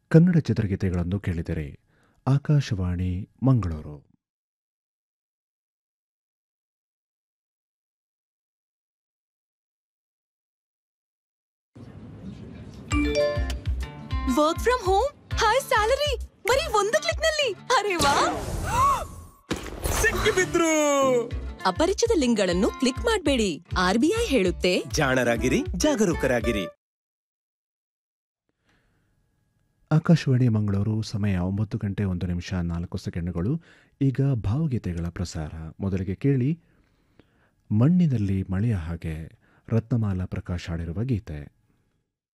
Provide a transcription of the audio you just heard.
ಕನ್ನಡ ಚಿತ್ರಗೀತೆಗಳನ್ನು ಕೇಳಿದರೆ Akashvani Mangaluru. Work from home, high salary, ಬರೀ ಒಂದು ಕ್ಲಿಕ್ ನಲ್ಲಿ. ಅರೆ ವಾ, ಸಿಕ್ಕಿಬಿದ್ರು. ಅಪರಿಚಿತ ಲಿಂಕ್ಗಳನ್ನು ಕ್ಲಿಕ್ ಮಾಡಬೇಡಿ. RBI ಹೇಳುತ್ತೆ, ಜಾಣರಾಗಿರಿ, ಜಾಗರೂಕರಾಗಿರಿ. ಆಕಾಶವಾಣಿ ಮಂಗಳೂರು. ಸಮಯ 9:01 ಈಗ ಭಾವಗೀತೆಗಳ ಪ್ರಸಾರ. ಮೊದಲಿಗೆ ಕೇಳಿ ಮಣ್ಣಿನಲ್ಲಿ ಮಳೆಯ ಹಾಗೆ, ರತ್ನಮಾಲಾ ಪ್ರಕಾಶ್ ಹಾಡಿರುವ ಗೀತೆ.